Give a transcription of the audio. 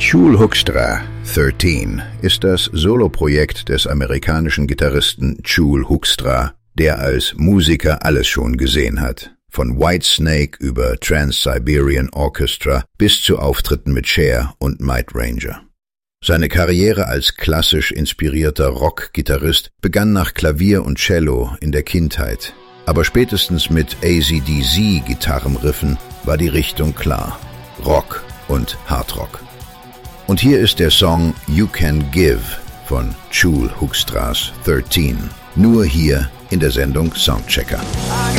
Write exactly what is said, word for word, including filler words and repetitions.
Chul Hoekstra, dreizehn, ist das Soloprojekt des amerikanischen Gitarristen Chul Hoekstra, der als Musiker alles schon gesehen hat. Von Whitesnake über Trans-Siberian Orchestra bis zu Auftritten mit Cher und Might Ranger. Seine Karriere als klassisch inspirierter Rock-Gitarrist begann nach Klavier und Cello in der Kindheit. Aber spätestens mit A C D C-Gitarrenriffen war die Richtung klar. Rock und Hardrock. Und hier ist der Song You Can Give von Chul Hoekstra's dreizehn. Nur hier in der Sendung Soundchecker.